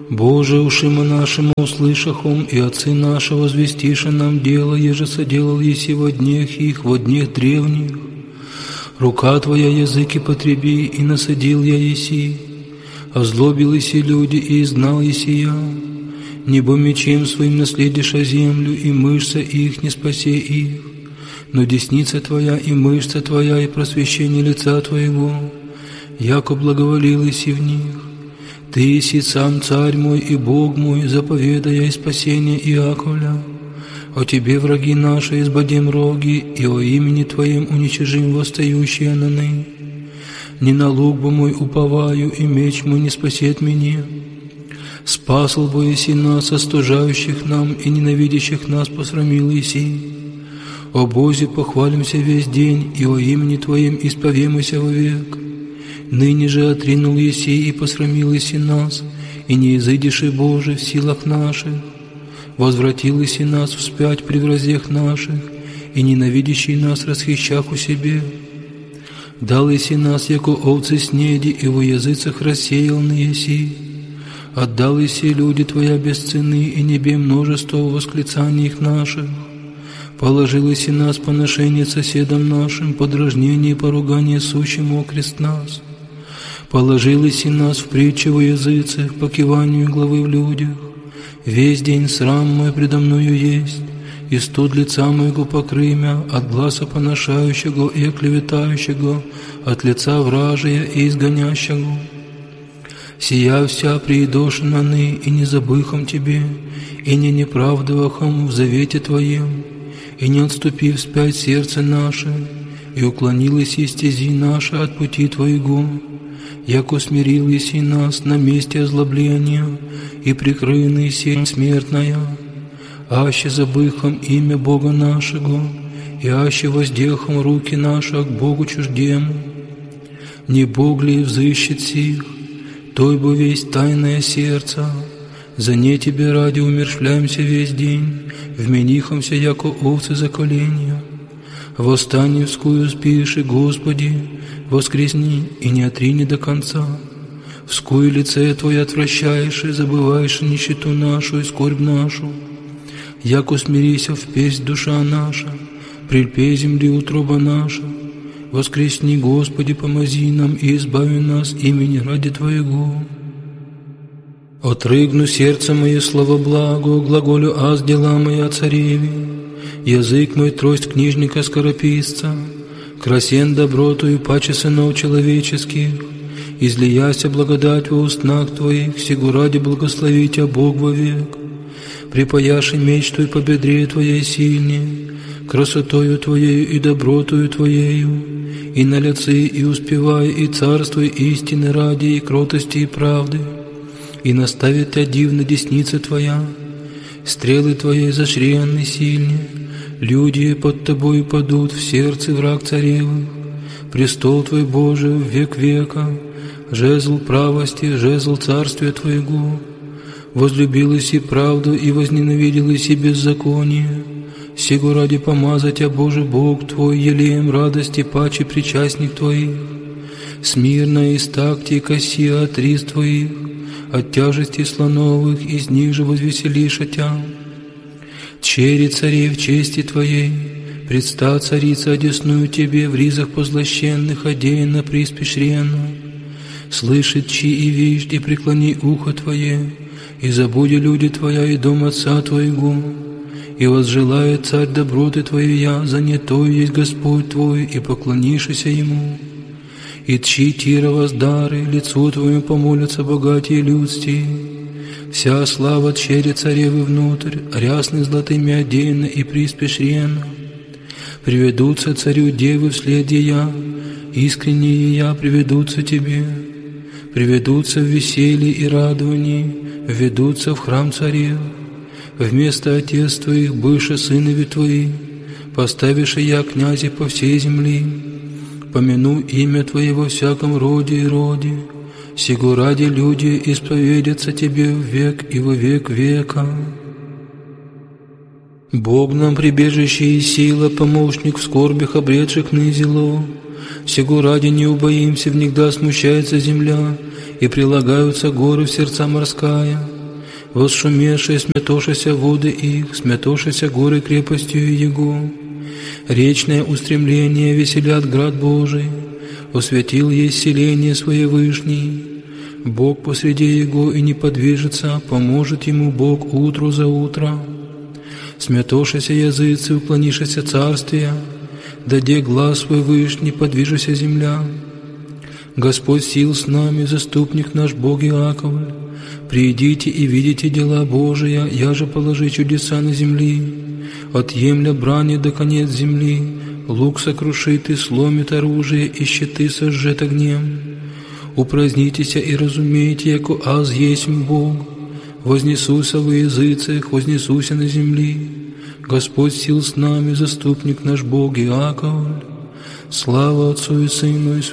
Боже, ушима нашему услышахом, и отцы наши возвестиша нам дело, еже соделал еси во днях их, во днях древних. Рука Твоя языки потреби, и насадил я еси, озлобил еси люди, и изгнал еси я. Небо мечем своим наследиша землю, и мышца их не спасе их. Но десница Твоя и мышца Твоя, и просвещение лица Твоего, яко благоволил еси в них. Ты еси сам Царь мой и Бог мой, заповедая и спасение Иаковля. О Тебе, враги наши, избадем роги, и о имени Твоем уничижим восстающие наны. Не на лук бы мой уповаю, и меч мой не спасет меня. Спасал бы еси нас, остужающих нам, и ненавидящих нас посрамил еси. О Бозе похвалимся весь день, и о имени Твоем исповемся вовек. Ныне же отринул еси и посрамил еси нас, и не изыдешь и Боже в силах наших. Возвратил еси нас вспять при вразях наших, и ненавидящий нас расхищах у себе. Дал еси нас, яко овцы снеди, и во языцах рассеял на еси. Отдал еси люди Твоя без цены, и небе множество восклицаний их наших. Положил еси нас поношение соседам нашим, подражнение и поругание сущему окрест нас. Положил еси нас в притче во языцах, по киванию главы в людях. Весь день срам мой предо мною есть, и студ лица моего покрый мя от гласа поношающего и оклеветающего, от лица вражия и изгонящего. Сия вся приидошена ны, и не забыхом Тебе, и не неправдывахом в завете Твоем, и не отступив вспять сердце наше, и уклонилось и стези наши от пути Твоего, яко смирил еси нас на месте озлобления, и прикрыны сень смертная, аще забыхом имя Бога нашего, и аще воздехом руки наши к Богу чуждему. Не Бог ли взыщет сих, той бы весь тайное сердце, за не Тебе ради умершляемся весь день, вменихомся, яко овцы за коления. Восстаневскую спиши, Господи, воскресни и не отрини до конца. Вскую лице Твое отвращаешь и забываешь нищету нашу и скорбь нашу. Яко смирися в песнь душа наша, прильпе земли утроба наша. Воскресни, Господи, помози нам и избави нас имени ради Твоего. Отрыгну сердце мое слово благо, глаголю аз дела мои о цареве. Язык мой трость книжника скорописца, красен доброту и паче сынов человеческих. Излияся благодать во устнах Твоих, сего ради благословить Тебя Бог вовек. Припаяши меч Твой по бедре Твоей сильнее, красотою Твоею и добротою Твоею, и на лице и успевай, и царствуй истины ради, и кротости, и правды, и наставит Тебя дивно десница Твоя, стрелы Твоей зашренны сильнее, люди под Тобою падут в сердце враг царевых, престол Твой, Боже, в век века, жезл правости, жезл царствия Твоего. Возлюбилась и правду, и возненавиделась и беззаконие. Сего ради помазать Тебя, Боже Бог Твой, елеем радости паче причастник Твоих. Смирно истакти и коси от рис Твоих, от тяжести слоновых, из них же возвеселиша Тя. Чери царей в чести Твоей, предста царица одесную Тебе, в ризах позлощенных, одеяна приспешренно. Слышит чи и вишь, и преклони ухо Твое, и забуди люди Твоя и дом Отца Твоего, и возжелает Царь доброты Твоей я, занятой есть Господь Твой, и поклонишься Ему. И тчи тира воздары, лицу Твоему помолятся богатые людсти. Вся слава чери царевы внутрь, рясны золотыми одеяна и приспешренно. Приведутся царю девы вслед я, искренние я приведутся Тебе. Приведутся в веселье и радовании, введутся в храм царев. Вместо отец Твоих бывши сынови Твои, поставишь я князи по всей земли. Помяну имя Твое во всяком роде и роде, сего ради люди исповедятся Тебе в век и во век века. Бог нам прибежище и сила, помощник в скорбях, обретших нызело. Сего ради не убоимся, внегда смущается земля, и прилагаются горы в сердца морская. Восшумевшие, смятошися воды их, смятошися горы крепостью Его. Речное устремление веселят град Божий, освятил ей селение свое Вышний. Бог посреди Его и не подвижется, поможет Ему Бог утру за утро. Смятошися языцы, уклонишися царствия, даде глаз свой Вышний, подвижися земля. Господь сил с нами, заступник наш Бог Иаковы. Придите и видите дела Божия, я же положи чудеса на земли. От емля брани до конец земли, лук сокрушит и сломит оружие, и щиты сожжет огнем. Упразднитеся и разумейте, яко аз есмь Бог. Вознесуся во языцах, вознесуся на земли. Господь сил с нами, заступник наш Бог Иаков. Слава Отцу и Сыну и